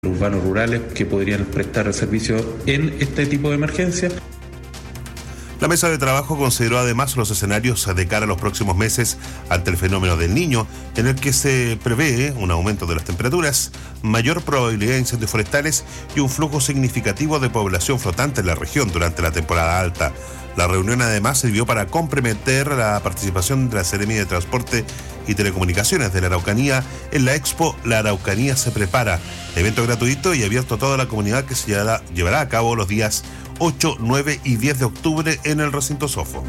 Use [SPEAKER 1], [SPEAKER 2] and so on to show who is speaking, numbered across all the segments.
[SPEAKER 1] urbanos rurales que podrían prestar el servicio en este tipo de emergencias.
[SPEAKER 2] La mesa de trabajo consideró además los escenarios de cara a los próximos meses ante el fenómeno del Niño, en el que se prevé un aumento de las temperaturas, mayor probabilidad de incendios forestales y un flujo significativo de población flotante en la región durante la temporada alta. La reunión además sirvió para comprometer la participación de la Seremi de Transporte y Telecomunicaciones de la Araucanía en la Expo La Araucanía se prepara, evento gratuito y abierto a toda la comunidad que se llevará a cabo los días 8, 9 y 10 de octubre en el recinto Sofo.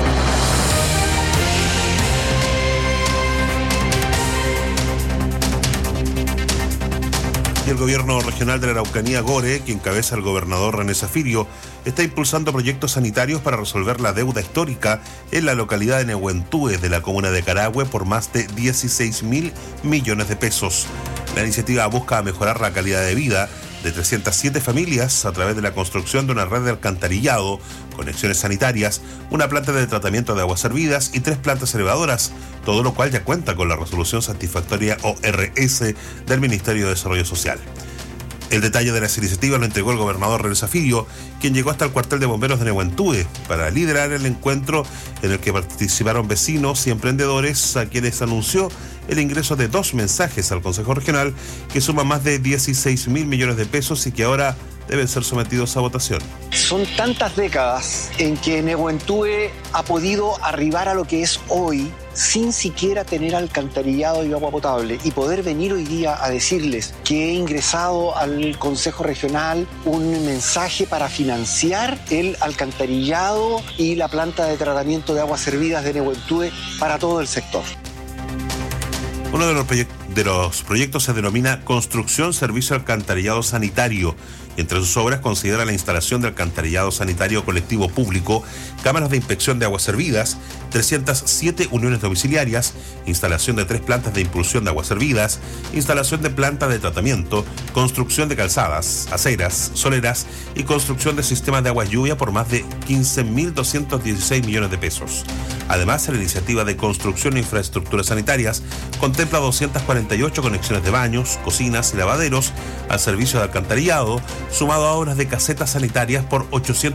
[SPEAKER 2] El gobierno regional de la Araucanía, GORE, que encabeza el gobernador René Zafirio, está impulsando proyectos sanitarios para resolver la deuda histórica en la localidad de Nehuentúe de la comuna de Carahue por más de 16.000 millones de pesos. La iniciativa busca mejorar la calidad de vida de 307 familias a través de la construcción de una red de alcantarillado, conexiones sanitarias, una planta de tratamiento de aguas servidas y 3 plantas elevadoras, todo lo cual ya cuenta con la resolución satisfactoria ORS del Ministerio de Desarrollo Social. El detalle de las iniciativas lo entregó el gobernador René Zafirio, quien llegó hasta el cuartel de bomberos de Nehuentúe para liderar el encuentro en el que participaron vecinos y emprendedores, a quienes anunció el ingreso de 2 mensajes al Consejo Regional que suman más de 16.000 millones de pesos y que ahora deben ser sometidos a votación.
[SPEAKER 3] Son tantas décadas en que Nehuentúe ha podido arribar a lo que es hoy sin siquiera tener alcantarillado y agua potable, y poder venir hoy día a decirles que he ingresado al Consejo Regional un mensaje para financiar el alcantarillado y la planta de tratamiento de aguas servidas de Nehuentúe para todo el sector.
[SPEAKER 2] Uno de los proyectos se denomina Construcción Servicio Alcantarillado Sanitario. Entre sus obras considera la instalación de alcantarillado sanitario colectivo público, cámaras de inspección de aguas servidas, 307 uniones domiciliarias, instalación de 3 plantas de impulsión de aguas servidas, instalación de planta de tratamiento, construcción de calzadas, aceras, soleras y construcción de sistemas de agua lluvia por más de 15.216 millones de pesos. Además, la iniciativa de construcción de infraestructuras sanitarias contempla 248 conexiones de baños, cocinas y lavaderos al servicio de alcantarillado, sumado a obras de casetas sanitarias por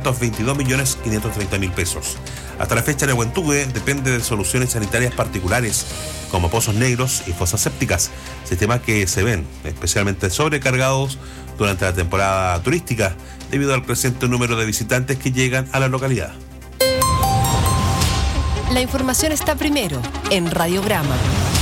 [SPEAKER 2] 822.530.000 pesos. Hasta la fecha, Nehuentúe depende de soluciones sanitarias particulares, como pozos negros y fosas sépticas, sistemas que se ven especialmente sobrecargados durante la temporada turística, debido al creciente número de visitantes que llegan a la localidad.
[SPEAKER 4] La información está primero en Radiograma.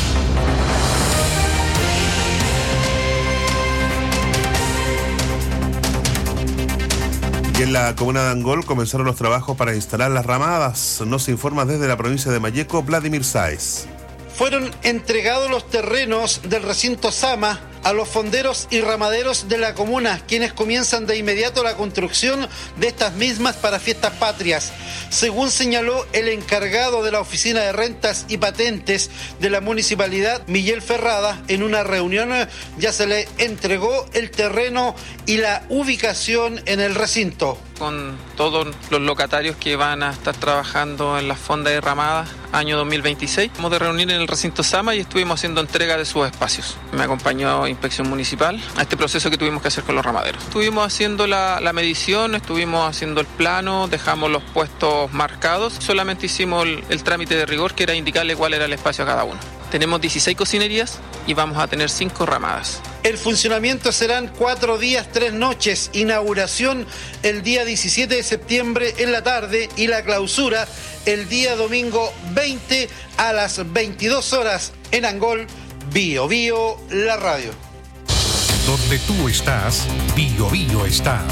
[SPEAKER 2] Y en la comuna de Angol comenzaron los trabajos para instalar las ramadas. Nos informa desde la provincia de Malleco, Vladimir Sáez.
[SPEAKER 5] Fueron entregados los terrenos del recinto Sama a los fonderos y ramaderos de la comuna, quienes comienzan de inmediato la construcción de estas mismas para fiestas patrias. Según señaló el encargado de la Oficina de Rentas y Patentes de la Municipalidad, Miguel Ferrada, en una reunión ya se le entregó el terreno y la ubicación en el recinto.
[SPEAKER 6] Con todos los locatarios que van a estar trabajando en las fondas derramadas año 2026. Vamos de reunir en el recinto Sama y estuvimos haciendo entrega de sus espacios. Me acompañó Inspección Municipal a este proceso que tuvimos que hacer con los ramaderos. Estuvimos haciendo la medición, estuvimos haciendo el plano, dejamos los puestos marcados. Solamente hicimos el trámite de rigor, que era indicarle cuál era el espacio a cada uno. Tenemos 16 cocinerías y vamos a tener 5 ramadas.
[SPEAKER 5] El funcionamiento serán 4 días, 3 noches. Inauguración el día 17 de septiembre en la tarde y la clausura el día domingo 20 a las 22 horas en Angol. Bio Bio, la radio.
[SPEAKER 7] Donde tú estás, Bio Bio está.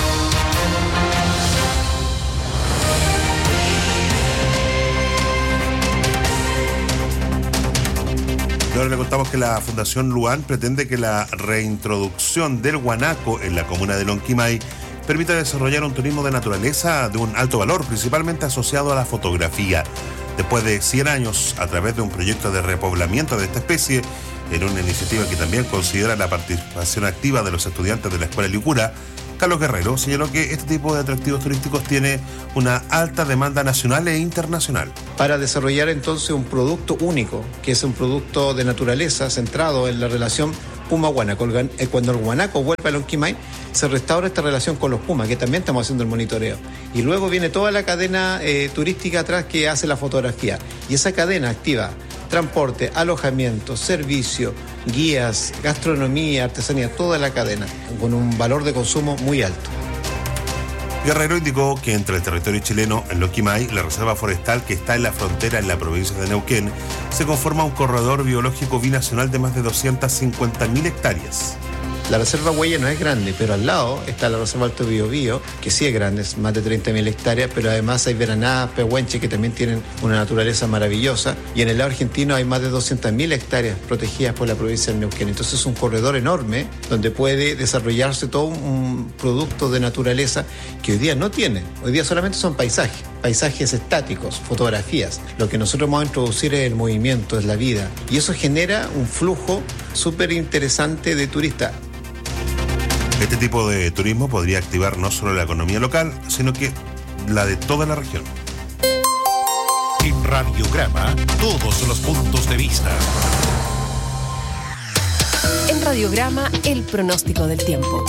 [SPEAKER 2] Ahora le contamos que la Fundación Luan pretende que la reintroducción del guanaco en la comuna de Lonquimay permita desarrollar un turismo de naturaleza de un alto valor, principalmente asociado a la fotografía. Después de 100 años, a través de un proyecto de repoblamiento de esta especie, en una iniciativa que también considera la participación activa de los estudiantes de la Escuela Licura, Carlos Guerrero señaló que este tipo de atractivos turísticos tiene una alta demanda nacional e internacional.
[SPEAKER 8] Para desarrollar entonces un producto único, que es un producto de naturaleza centrado en la relación Puma Guanaco. Cuando el guanaco vuelve a Lonquimay, se restaura esta relación con los pumas, que también estamos haciendo el monitoreo. Y luego viene toda la cadena turística atrás que hace la fotografía. Y esa cadena activa transporte, alojamiento, servicio, guías, gastronomía, artesanía, toda la cadena, con un valor de consumo muy alto.
[SPEAKER 2] Guerrero indicó que entre el territorio chileno, en Lonquimay, la reserva forestal que está en la frontera en la provincia de Neuquén, se conforma un corredor biológico binacional de más de 250.000 hectáreas.
[SPEAKER 8] La reserva Huella no es grande, pero al lado está la reserva Alto Biobío, que sí es grande, es más de 30.000 hectáreas, pero además hay veranadas, pehuenche, que también tienen una naturaleza maravillosa, y en el lado argentino hay más de 200.000 hectáreas protegidas por la provincia de Neuquén. Entonces es un corredor enorme donde puede desarrollarse todo un producto de naturaleza que hoy día no tiene. Hoy día solamente son paisajes estáticos, fotografías. Lo que nosotros vamos a introducir es el movimiento, es la vida, y eso genera un flujo súper interesante de turistas.
[SPEAKER 2] Este tipo de turismo podría activar no solo la economía local, sino que la de toda la región.
[SPEAKER 7] En Radiograma, todos los puntos de vista.
[SPEAKER 4] En Radiograma, el pronóstico del tiempo.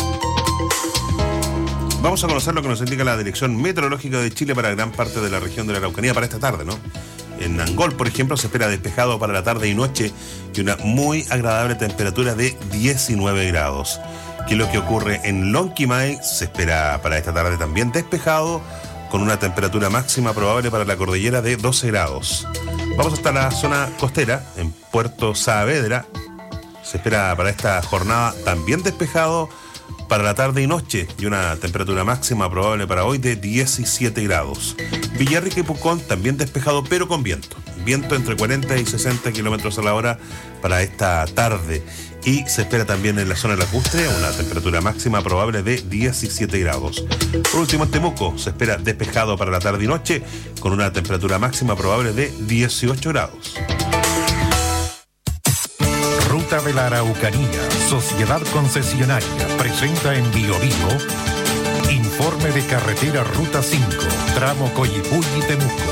[SPEAKER 2] Vamos a conocer lo que nos indica la Dirección Meteorológica de Chile para gran parte de la región de la Araucanía para esta tarde, ¿no? En Angol, por ejemplo, se espera despejado para la tarde y noche y una muy agradable temperatura de 19 grados. ¿Qué es lo que ocurre en Lonquimay? Se espera para esta tarde también despejado, con una temperatura máxima probable para la cordillera de 12 grados. Vamos hasta la zona costera, en Puerto Saavedra. Se espera para esta jornada también despejado para la tarde y noche, y una temperatura máxima probable para hoy de 17 grados. Villarrica y Pucón también despejado, pero con viento. Viento entre 40 y 60 kilómetros a la hora para esta tarde. Y se espera también en la zona lacustre una temperatura máxima probable de 17 grados. Por último, en Temuco se espera despejado para la tarde y noche, con una temperatura máxima probable de 18 grados.
[SPEAKER 7] Ruta de la Araucanía, Sociedad Concesionaria, presenta en BioBio informe de carretera Ruta 5, tramo Coyipulli-Temuco.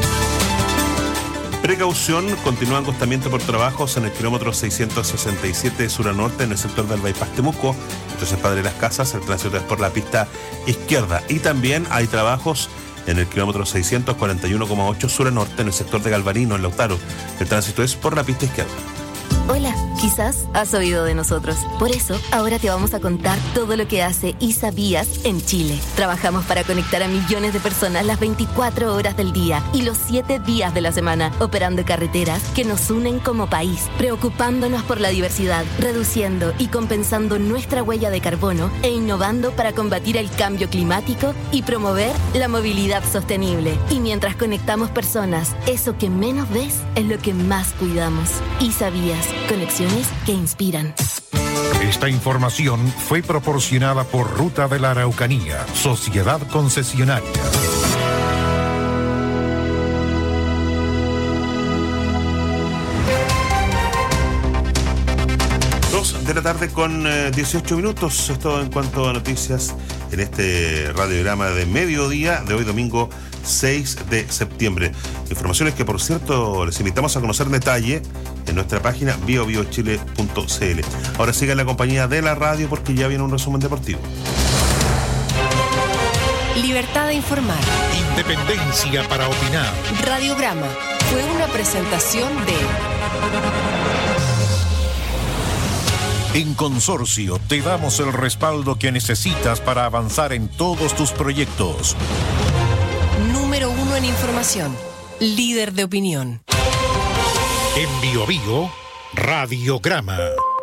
[SPEAKER 2] Precaución, continúa acostamiento por trabajos en el kilómetro 667 sur a norte en el sector del Bypass Temuco. Entonces, Padre de las Casas, el tránsito es por la pista izquierda. Y también hay trabajos en el kilómetro 641,8 sur a norte en el sector de Galvarino, en Lautaro. El tránsito es por la pista izquierda.
[SPEAKER 9] Hola, quizás has oído de nosotros. Por eso, ahora te vamos a contar todo lo que hace ISA Vías en Chile. Trabajamos para conectar a millones de personas las 24 horas del día y los 7 días de la semana, operando carreteras que nos unen como país, preocupándonos por la diversidad, reduciendo y compensando nuestra huella de carbono e innovando para combatir el cambio climático y promover la movilidad sostenible. Y mientras conectamos personas, eso que menos ves es lo que más cuidamos. ISA Vías. Conexiones que inspiran.
[SPEAKER 7] Esta información fue proporcionada por Ruta de la Araucanía, Sociedad Concesionaria.
[SPEAKER 2] 2 de la tarde con 18 minutos. Es todo en cuanto a noticias en este radiograma de mediodía de hoy domingo 6 de septiembre. Informaciones que, por cierto, les invitamos a conocer en detalle en nuestra página biobiochile.cl. Ahora sigan la compañía de la radio porque ya viene un resumen deportivo.
[SPEAKER 4] Libertad de informar.
[SPEAKER 7] Independencia para opinar.
[SPEAKER 4] Radiograma fue una presentación de...
[SPEAKER 7] En Consorcio te damos el respaldo que necesitas para avanzar en todos tus proyectos.
[SPEAKER 4] Número 1 en información. Líder de opinión.
[SPEAKER 7] En BioBio, Radiograma.